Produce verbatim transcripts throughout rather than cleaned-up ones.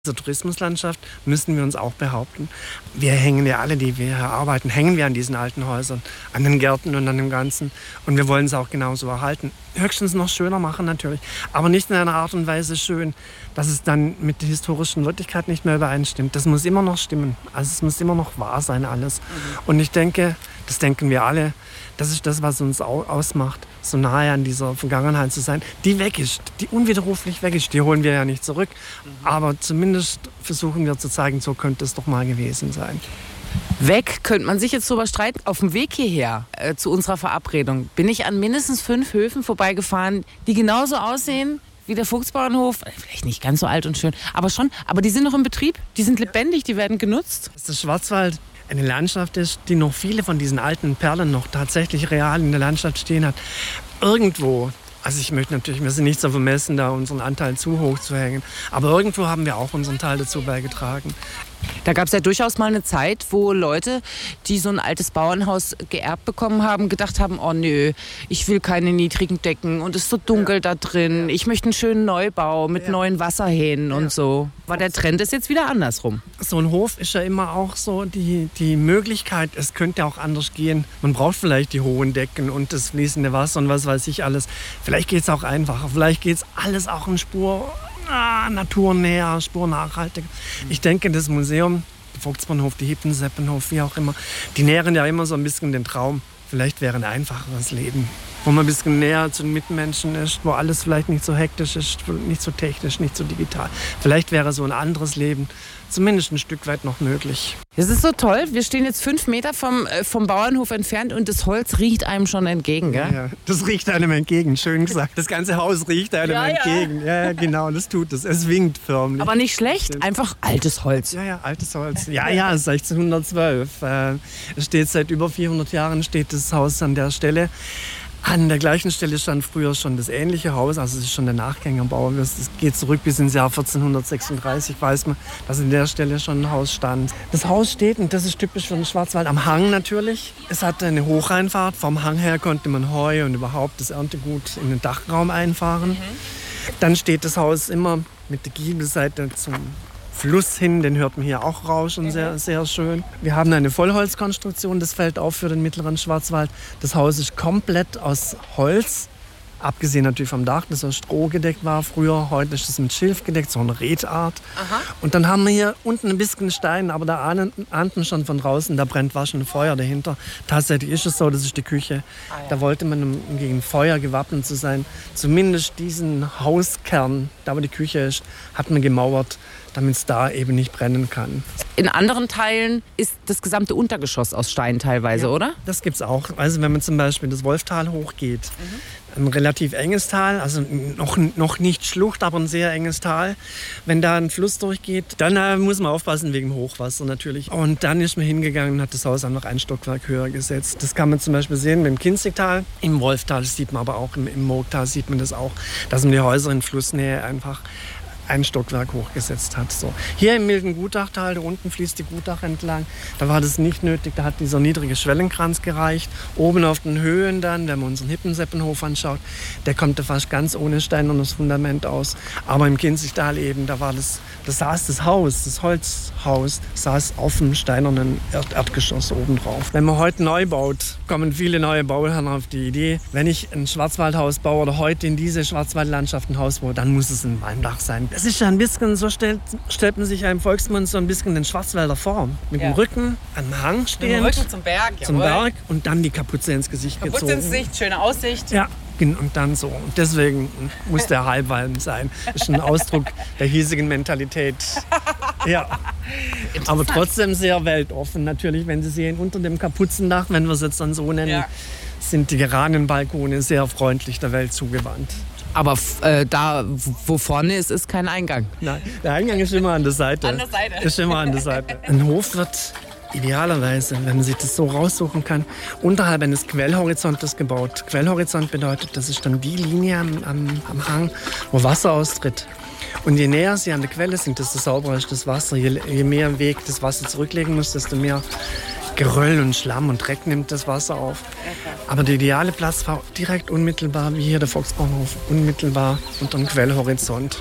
In dieser Tourismuslandschaft müssen wir uns auch behaupten. Wir hängen ja alle, die wir hier arbeiten, hängen wir an diesen alten Häusern, an den Gärten und an dem Ganzen. Und wir wollen es auch genauso erhalten. Höchstens noch schöner machen natürlich, aber nicht in einer Art und Weise schön, dass es dann mit der historischen Wirklichkeit nicht mehr übereinstimmt. Das muss immer noch stimmen. Also es muss immer noch wahr sein alles. Mhm. Und ich denke, das denken wir alle, das ist das, was uns ausmacht, so nahe an dieser Vergangenheit zu sein, die weg ist, die unwiderruflich weg ist. Die holen wir ja nicht zurück, mhm. aber zumindest versuchen wir zu zeigen, so könnte es doch mal gewesen sein. Weg könnte man sich jetzt drüber streiten. Auf dem Weg hierher äh, zu unserer Verabredung bin ich an mindestens fünf Höfen vorbeigefahren, die genauso aussehen wie der Fuchsbauernhof. Vielleicht nicht ganz so alt und schön, aber schon. Aber die sind noch im Betrieb, die sind lebendig, die werden genutzt. Das ist der Schwarzwald. Eine Landschaft ist, die noch viele von diesen alten Perlen noch tatsächlich real in der Landschaft stehen hat. Irgendwo, also ich möchte natürlich, wir sind nicht so vermessen, da unseren Anteil zu hoch zu hängen, aber irgendwo haben wir auch unseren Teil dazu beigetragen. Da gab es ja durchaus mal eine Zeit, wo Leute, die so ein altes Bauernhaus geerbt bekommen haben, gedacht haben, oh nö, ich will keine niedrigen Decken und es ist so dunkel ja. da drin. Ich möchte einen schönen Neubau mit ja. neuen Wasserhähnen ja. und so. Aber der Trend ist jetzt wieder andersrum. So ein Hof ist ja immer auch so die, die Möglichkeit, es könnte auch anders gehen. Man braucht vielleicht die hohen Decken und das fließende Wasser und was weiß ich alles. Vielleicht geht es auch einfacher, vielleicht geht es alles auch in Spur Ah, naturnäher, spurnachhaltig. Ich denke, das Museum, der Fuchsbauernhof, die Hippenseppenhof, wie auch immer, die nähren ja immer so ein bisschen den Traum. Vielleicht wäre ein einfacheres Leben, wo man ein bisschen näher zu den Mitmenschen ist, wo alles vielleicht nicht so hektisch ist, nicht so technisch, nicht so digital. Vielleicht wäre so ein anderes Leben zumindest ein Stück weit noch möglich. Es ist so toll, wir stehen jetzt fünf Meter vom, äh, vom Bauernhof entfernt und das Holz riecht einem schon entgegen, gell? Ja, ja, das riecht einem entgegen, schön gesagt. Das ganze Haus riecht einem ja, entgegen. Ja. ja, genau, das tut es. Es winkt förmlich. Aber nicht schlecht, einfach altes Holz. Ja, ja, altes Holz. Ja, ja, sechzehnhundertzwölf. Äh, es steht seit über vierhundert Jahren, steht das Haus an der Stelle. An der gleichen Stelle stand früher schon das ähnliche Haus, also es ist schon der Nachgängerbau. Das geht zurück bis ins Jahr vierzehnhundertsechsunddreißig, weiß man, dass an der Stelle schon ein Haus stand. Das Haus steht, und das ist typisch für den Schwarzwald, am Hang natürlich. Es hatte eine Hochreinfahrt. Vom Hang her konnte man Heu und überhaupt das Erntegut in den Dachraum einfahren. Mhm. Dann steht das Haus immer mit der Giebelseite zum Fluss hin, den hört man hier auch rauschen, sehr, sehr schön. Wir haben eine Vollholzkonstruktion, das fällt auf für den mittleren Schwarzwald. Das Haus ist komplett aus Holz, abgesehen natürlich vom Dach, das aus Stroh gedeckt war früher. Heute ist es mit Schilf gedeckt, so eine Redart. Aha. Und dann haben wir hier unten ein bisschen Stein, aber da ahnten schon von draußen, da brennt waschen Feuer dahinter. Tatsächlich ist es so, das ist die Küche. Ah, ja. Da wollte man, um gegen Feuer gewappnet zu sein, zumindest diesen Hauskern, da wo die Küche ist, hat man gemauert, damit es da eben nicht brennen kann. In anderen Teilen ist das gesamte Untergeschoss aus Stein teilweise, ja, oder? Das gibt's auch. Also wenn man zum Beispiel das Wolftal hochgeht, mhm. ein relativ enges Tal, also noch, noch nicht Schlucht, aber ein sehr enges Tal. Wenn da ein Fluss durchgeht, dann äh, muss man aufpassen wegen Hochwasser natürlich. Und dann ist man hingegangen und hat das Haus einfach ein Stockwerk höher gesetzt. Das kann man zum Beispiel sehen im Kinzigtal. Im Wolftal sieht man aber auch, im, im Murgtal sieht man das auch, dass man die Häuser in Flussnähe einfach ein Stockwerk hochgesetzt hat. So. Hier im milden Gutachtal, da unten fließt die Gutach entlang, da war das nicht nötig, da hat dieser niedrige Schwellenkranz gereicht. Oben auf den Höhen dann, wenn man unseren Hippenseppenhof anschaut, der kommt da fast ganz ohne Stein und das Fundament aus. Aber im Kinzigtal eben, da war das, da saß das Haus, das Holzhaus, saß auf dem steinernen Erd- Erdgeschoss oben drauf. Wenn man heute neu baut, kommen viele neue Bauherren auf die Idee, wenn ich ein Schwarzwaldhaus baue oder heute in diese Schwarzwaldlandschaft ein Haus baue, dann muss es ein Walmdach sein. Es ist ja ein bisschen, so stellt, stellt man sich ja im Volksmund so ein bisschen den Schwarzwälder vor. Mit ja. dem Rücken am Hang stehend. Mit dem Rücken zum Berg, Zum Berg und dann die Kapuze ins Gesicht Kapuze gezogen. Kapuze ins Gesicht, schöne Aussicht. Ja, und dann so. Und deswegen muss der Halbwalm sein. Das ist ein Ausdruck der hiesigen Mentalität. Ja. Aber trotzdem sehr weltoffen. Natürlich, wenn Sie sehen, unter dem Kapuzendach, wenn wir es jetzt dann so nennen, ja. sind die Geranienbalkone sehr freundlich der Welt zugewandt. Aber äh, da, wo vorne ist, ist kein Eingang. Nein, der Eingang ist immer an der Seite. An der Seite. Ist immer an der Seite. Ein Hof wird idealerweise, wenn man sich das so raussuchen kann, unterhalb eines Quellhorizontes gebaut. Quellhorizont bedeutet, das ist dann die Linie am, am, am Hang, wo Wasser austritt. Und je näher Sie an der Quelle sind, desto sauberer ist das Wasser. Je, je mehr Weg das Wasser zurücklegen muss, desto mehr Geröll und Schlamm und Dreck nimmt das Wasser auf. Aber der ideale Platz war direkt unmittelbar, wie hier der Fuchsbauernhof, unmittelbar unter dem Quellhorizont.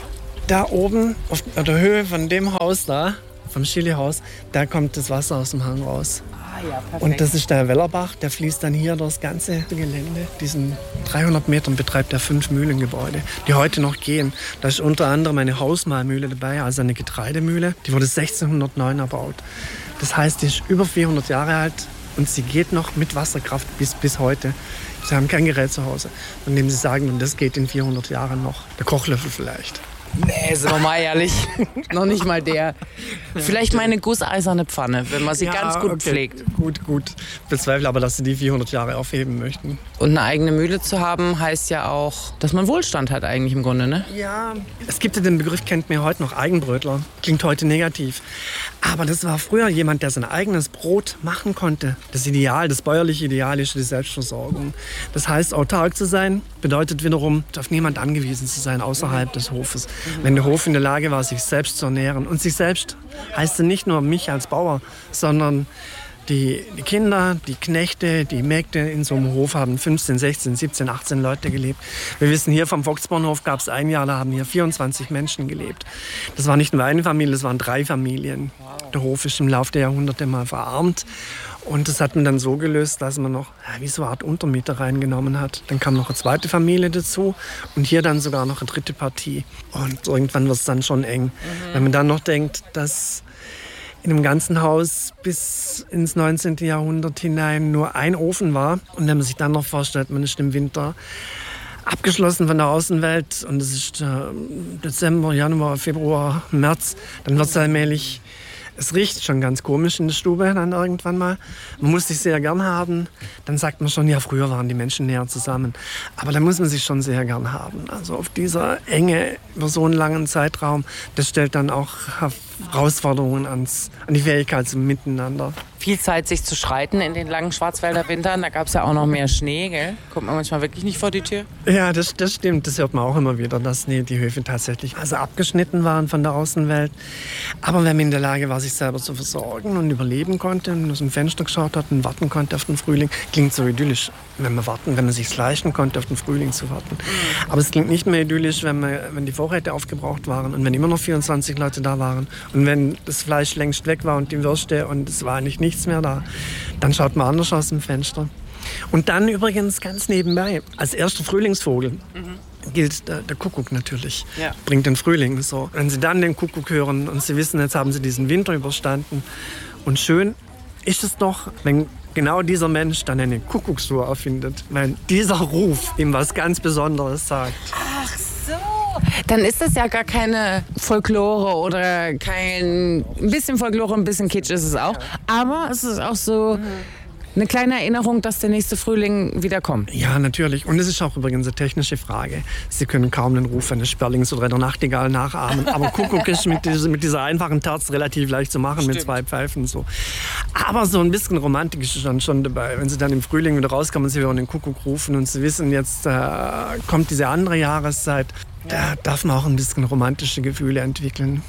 da oben auf der Höhe von dem Haus da, vom Chilihaus, da kommt das Wasser aus dem Hang raus. Ah ja, perfekt. Und das ist der Wellerbach, der fließt dann hier durchs ganze Gelände. Diesen dreihundert Metern betreibt er fünf Mühlengebäude, die heute noch gehen. Da ist unter anderem eine Hausmahlmühle dabei, also eine Getreidemühle. Die wurde sechzehnhundertneun erbaut. Das heißt, die ist über vierhundert Jahre alt und sie geht noch mit Wasserkraft bis, bis heute. Sie haben kein Gerät zu Hause, von dem sie sagen, das geht in vierhundert Jahren noch. Der Kochlöffel vielleicht. Nee, sind wir mal ehrlich. Noch nicht mal der. Vielleicht mal eine gusseiserne Pfanne, wenn man sie Ja, ganz gut okay. pflegt. Gut, gut. Bezweifle aber, dass sie die vierhundert Jahre aufheben möchten. Und eine eigene Mühle zu haben, heißt ja auch, dass man Wohlstand hat eigentlich im Grunde, ne? Ja, es gibt ja den Begriff, kennt man ja heute noch, Eigenbrötler. Klingt heute negativ. Aber das war früher jemand, der sein eigenes Brot machen konnte. Das Ideal, das bäuerliche Ideal ist die Selbstversorgung. Das heißt, autark zu sein, bedeutet wiederum, auf niemand angewiesen zu sein außerhalb des Hofes. Wenn der Hof in der Lage war, sich selbst zu ernähren. Und sich selbst heißt ja nicht nur mich als Bauer, sondern die, die Kinder, die Knechte, die Mägde in so einem Hof haben fünfzehn, sechzehn, siebzehn, achtzehn Leute gelebt. Wir wissen, hier vom Volksbauernhof gab es ein Jahr, da haben hier vierundzwanzig Menschen gelebt. Das war nicht nur eine Familie, das waren drei Familien. Der Hof ist im Laufe der Jahrhunderte mal verarmt. Und das hat man dann so gelöst, dass man noch ja, wie so eine Art Untermieter reingenommen hat. Dann kam noch eine zweite Familie dazu und hier dann sogar noch eine dritte Partie. Und irgendwann wird es dann schon eng. Mhm. Wenn man dann noch denkt, dass in dem ganzen Haus bis ins neunzehnten. Jahrhundert hinein nur ein Ofen war. Und wenn man sich dann noch vorstellt, man ist im Winter abgeschlossen von der Außenwelt und es ist äh, Dezember, Januar, Februar, März, dann wird es allmählich. Es riecht schon ganz komisch in der Stube dann irgendwann mal. Man muss sich sehr gern haben. Dann sagt man schon, ja, früher waren die Menschen näher zusammen. Aber da muss man sich schon sehr gern haben. Also auf dieser Enge über so einen langen Zeitraum, das stellt dann auch Herausforderungen ans, an die Fähigkeit zum Miteinander. Viel Zeit, sich zu streiten in den langen Schwarzwälder Wintern. Da gab es ja auch noch mehr Schnee, gell? Kommt man manchmal wirklich nicht vor die Tür? Ja, das, das stimmt. Das hört man auch immer wieder, dass nee, die Höfe tatsächlich also abgeschnitten waren von der Außenwelt. Aber wenn man in der Lage war, sich selber zu versorgen und überleben konnte und aus dem Fenster geschaut hat und warten konnte auf den Frühling, klingt so idyllisch, wenn man warten, wenn man sich leisten konnte, auf den Frühling zu warten. Aber es klingt nicht mehr idyllisch, wenn, man, wenn die Vorräte aufgebraucht waren und wenn immer noch vierundzwanzig Leute da waren und wenn das Fleisch längst weg war und die Würste und es war eigentlich nichts mehr da, dann schaut man anders aus dem Fenster. Und dann übrigens ganz nebenbei, als erster Frühlingsvogel mhm. gilt der, der Kuckuck natürlich, ja. Bringt den Frühling. So. Wenn Sie dann den Kuckuck hören und Sie wissen, jetzt haben Sie diesen Winter überstanden und schön ist es doch, wenn genau dieser Mensch dann eine Kuckucksuhr erfindet, weil dieser Ruf ihm was ganz Besonderes sagt. Ach so. Dann ist das ja gar keine Folklore oder kein... Ein bisschen Folklore, ein bisschen Kitsch ist es auch. Aber es ist auch so eine kleine Erinnerung, dass der nächste Frühling wieder kommt. Ja, natürlich. Und es ist auch übrigens eine technische Frage. Sie können kaum den Ruf eines Sperlings oder einer Nachtigall nachahmen. Aber Kuckuck ist mit dieser, mit dieser einfachen Terz relativ leicht zu machen. Stimmt. Mit zwei Pfeifen. So. Aber so ein bisschen Romantik ist dann schon dabei. Wenn Sie dann im Frühling wieder rauskommen und Sie hören den Kuckuck rufen und Sie wissen, jetzt äh, kommt diese andere Jahreszeit, da darf man auch ein bisschen romantische Gefühle entwickeln.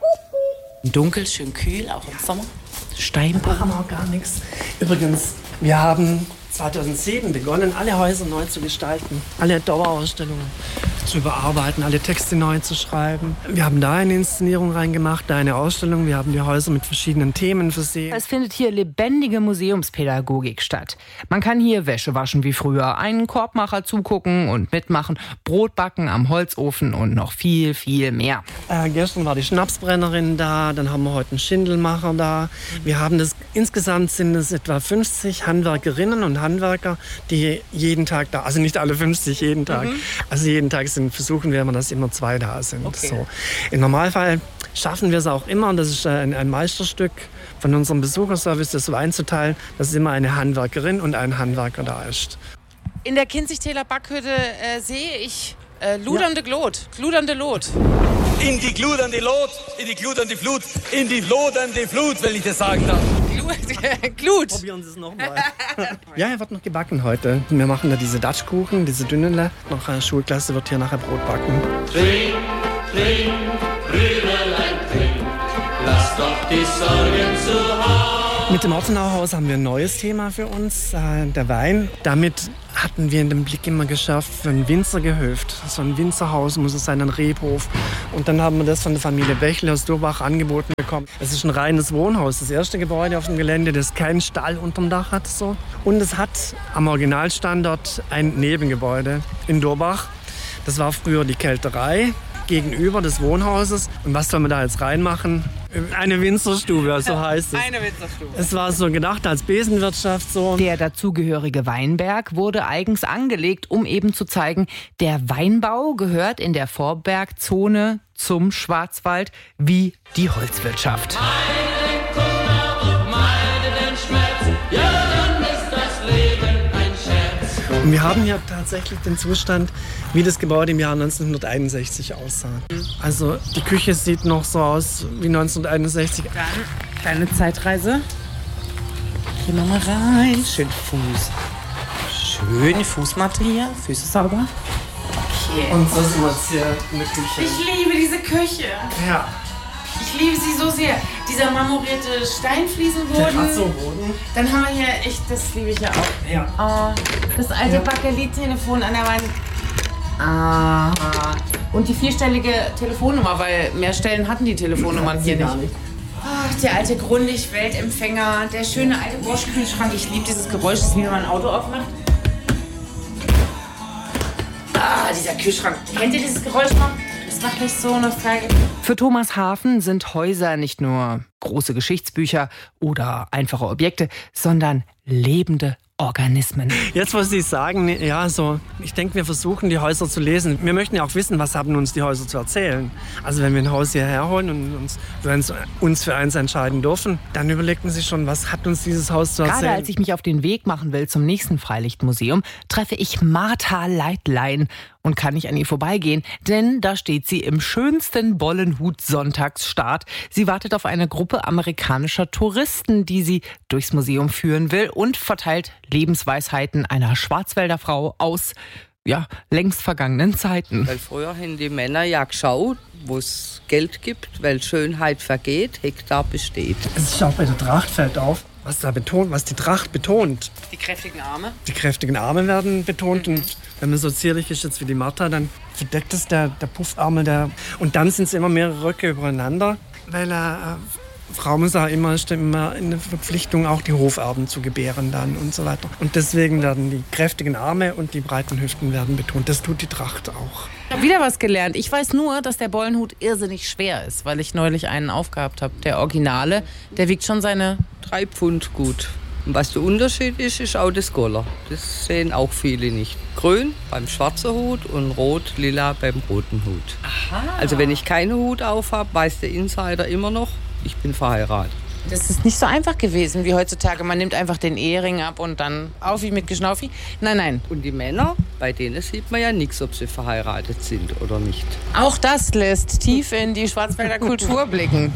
Dunkel, schön kühl, auch im Sommer. Steinbruch. Machen wir auch gar nichts. Übrigens, wir haben zweitausendsieben begonnen, alle Häuser neu zu gestalten, alle Dauerausstellungen zu überarbeiten, alle Texte neu zu schreiben. Wir haben da eine Inszenierung reingemacht, da eine Ausstellung. Wir haben die Häuser mit verschiedenen Themen versehen. Es findet hier lebendige Museumspädagogik statt. Man kann hier Wäsche waschen wie früher, einen Korbmacher zugucken und mitmachen, Brot backen am Holzofen und noch viel, viel mehr. Äh, gestern war die Schnapsbrennerin da, dann haben wir heute einen Schindelmacher da. Wir haben das, insgesamt sind es etwa fünfzig Handwerkerinnen und Handwerker, die jeden Tag da, also nicht alle fünfzig jeden Tag, mhm. also jeden Tag sind, versuchen wir immer, dass immer zwei da sind. Okay. So. Im Normalfall schaffen wir es auch immer, und das ist ein, ein Meisterstück von unserem Besucherservice, das so einzuteilen, dass immer eine Handwerkerin und ein Handwerker da ist. In der Kinzigtäler Backhütte äh, sehe ich äh, ludernde ja. Glot, gludernde Lot. In die gludernde Lot, in die gludernde Flut, in die lodernde Flut, wenn ich das sagen darf. Glut. Probieren Sie es nochmal. Ja, er wird noch gebacken heute. Wir machen da diese Datschkuchen, diese Dünnele. Noch eine Schulklasse wird hier nachher Brot backen. Trink, trink, Brüderlein, trink, lass doch die Sorgen zu Hause. Mit dem Ortenauhaus haben wir ein neues Thema für uns, äh, der Wein. Damit hatten wir in den Blick immer geschafft für ein Winzergehöft. So ein Winzerhaus muss es sein, ein Rebhof. Und dann haben wir das von der Familie Bächle aus Durbach angeboten bekommen. Es ist ein reines Wohnhaus, das erste Gebäude auf dem Gelände, das keinen Stall unterm Dach hat. So. Und es hat am Originalstandort ein Nebengebäude in Durbach. Das war früher die Kälterei gegenüber des Wohnhauses. Und was soll man da jetzt reinmachen? Eine Winzerstube, so heißt es. Eine Winzerstube. Es war so gedacht als Besenwirtschaft. So. Der dazugehörige Weinberg wurde eigens angelegt, um eben zu zeigen, der Weinbau gehört in der Vorbergzone zum Schwarzwald wie die Holzwirtschaft. Meine Kummer und meine den Schmerz, ja, dann ist das Leben ein Scherz. Und wir haben hier tatsächlich den Zustand, wie das Gebäude im Jahr neunzehnhunderteinundsechzig aussah. Also die Küche sieht noch so aus wie neunzehnhunderteinundsechzig. Dann kleine Zeitreise. Gehen wir mal rein. Schön Fuß. Schöne Fußmatte hier. Füße sauber. Okay. Und so sind wir jetzt hier in der Küche. Ich liebe diese Küche. Ja. Ich liebe sie so sehr. Dieser marmorierte Steinfliesenboden. Terrazzo-Boden. Dann haben wir hier, ich, das liebe ich ja auch. Ja. Oh, das alte Bakelit-Telefon an der Wand. Ah. Und die vierstellige Telefonnummer, weil mehr Stellen hatten die Telefonnummern hier nicht. Ach, der alte Grundig-Weltempfänger, der schöne alte Bosch-Kühlschrank. Ich liebe dieses Geräusch, das wie wenn man ein Auto aufmacht. Ah, dieser Kühlschrank. Kennt ihr dieses Geräusch noch? Das macht mich so nostalgisch. Für Thomas Hafen sind Häuser nicht nur große Geschichtsbücher oder einfache Objekte, sondern lebende Organismen. Jetzt, was Sie sagen, ja, so, ich denke, wir versuchen, die Häuser zu lesen. Wir möchten ja auch wissen, was haben uns die Häuser zu erzählen. Also wenn wir ein Haus hierher holen und uns, uns für eins entscheiden dürfen, dann überlegt man sich schon, was hat uns dieses Haus zu erzählen. Gerade als ich mich auf den Weg machen will zum nächsten Freilichtmuseum, treffe ich Martha Leitlein und kann nicht an ihr vorbeigehen, denn da steht sie im schönsten Bollenhut-Sonntagsstart. Sie wartet auf eine Gruppe amerikanischer Touristen, die sie durchs Museum führen will und verteilt Lebensweisheiten einer Schwarzwälder Frau aus, ja, längst vergangenen Zeiten. Weil früher haben die Männer ja geschaut, wo es Geld gibt, weil Schönheit vergeht, Hektar besteht. Es ist auch bei der Tracht fällt auf, was da betont, was die Tracht betont. Die kräftigen Arme. Die kräftigen Arme werden betont mhm. und wenn man so zierlich ist jetzt wie die Martha, dann verdeckt es der, der Puffärmel. Der, und dann sind es immer mehrere Röcke übereinander, weil äh, Frau muss auch immer, immer in der Verpflichtung, auch die Hoferben zu gebären dann und so weiter. Und deswegen werden die kräftigen Arme und die breiten Hüften werden betont. Das tut die Tracht auch. Ich habe wieder was gelernt. Ich weiß nur, dass der Bollenhut irrsinnig schwer ist, weil ich neulich einen aufgehabt habe. Der Originale, der wiegt schon seine drei Pfund gut. Und was der Unterschied ist, ist auch das Goller. Das sehen auch viele nicht. Grün beim schwarzen Hut und rot, lila beim roten Hut. Aha. Also wenn ich keinen Hut auf habe, weiß der Insider immer noch, ich bin verheiratet. Das ist nicht so einfach gewesen wie heutzutage. Man nimmt einfach den Ehering ab und dann auf wie mit Geschnaufi. Nein, nein. Und die Männer, bei denen sieht man ja nichts, ob sie verheiratet sind oder nicht. Auch das lässt tief in die Schwarzwälder Kultur blicken.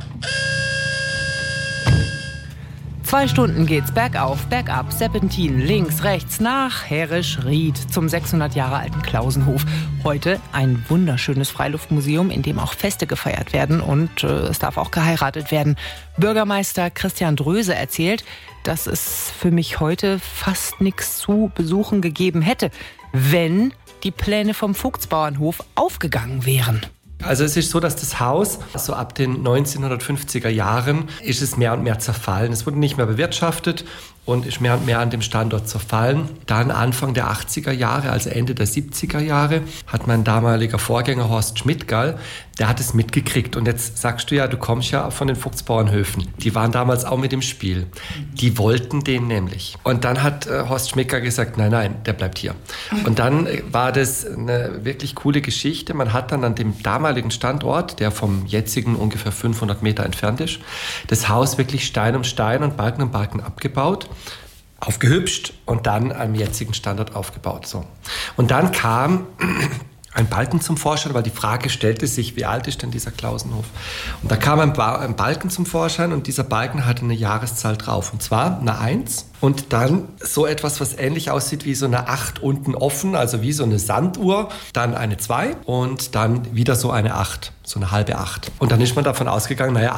Zwei Stunden geht's bergauf, bergab, Serpentin, links, rechts, nach Herrisch-Ried zum sechshundert Jahre alten Klausenhof. Heute ein wunderschönes Freiluftmuseum, in dem auch Feste gefeiert werden und äh, es darf auch geheiratet werden. Bürgermeister Christian Dröse erzählt, dass es für mich heute fast nichts zu besuchen gegeben hätte, wenn die Pläne vom Vogtsbauernhof aufgegangen wären. Also es ist so, dass das Haus, so ab den neunzehnhundertfünfziger Jahren, ist es mehr und mehr zerfallen. Es wurde nicht mehr bewirtschaftet und ist mehr und mehr an dem Standort zerfallen. Dann Anfang der achtziger Jahre, also Ende der siebziger Jahre, hat mein damaliger Vorgänger Horst Schmidtgall, der hat es mitgekriegt. Und jetzt sagst du ja, du kommst ja von den Vogtsbauernhöfen. Die waren damals auch mit im Spiel. Die wollten den nämlich. Und dann hat äh, Horst Schmidtgall gesagt, nein, nein, der bleibt hier. Und dann äh, war das eine wirklich coole Geschichte. Man hat dann an dem damaligen Standort, der vom jetzigen ungefähr fünfhundert Meter entfernt ist, das Haus wirklich Stein um Stein und Balken um Balken abgebaut, aufgehübscht und dann am jetzigen Standort aufgebaut. So. Und dann kam ein Balken zum Vorschein, weil die Frage stellte sich, wie alt ist denn dieser Klausenhof? Und da kam ein, ba- ein Balken zum Vorschein und dieser Balken hatte eine Jahreszahl drauf, und zwar eine eins und dann so etwas, was ähnlich aussieht wie so eine acht unten offen, also wie so eine Sanduhr, dann eine zwei und dann wieder so eine acht, so eine halbe acht. Und dann ist man davon ausgegangen, naja,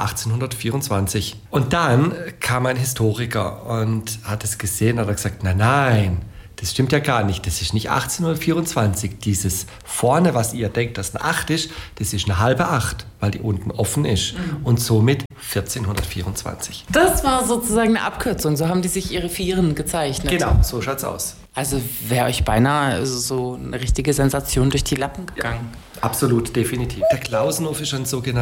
achtzehnhundertvierundzwanzig. Und dann kam ein Historiker und hat es gesehen, hat gesagt, nein, nein, Das stimmt ja gar nicht. Das ist nicht achtzehnhundertvierundzwanzig. Dieses vorne, was ihr denkt, dass eine acht ist, das ist eine halbe acht, weil die unten offen ist. Mhm. Und somit vierzehnhundertvierundzwanzig. Das war sozusagen eine Abkürzung. So haben die sich ihre Vieren gezeichnet. Genau, so schaut's aus. Also wäre euch beinahe so eine richtige Sensation durch die Lappen gegangen. Ja, absolut, definitiv. Der Klausenhof ist ein sogenannter